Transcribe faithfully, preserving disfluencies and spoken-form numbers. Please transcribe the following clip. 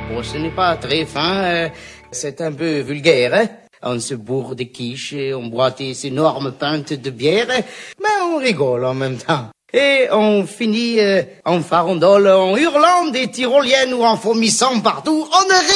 Bon, ce n'est pas très fin, euh, c'est un peu vulgaire, hein. On se bourre de quiche, on boit des énormes pintes de bière, mais on rigole en même temps. Et on finit euh, en farandole, en hurlant des tyroliennes ou en vomissant partout. On ne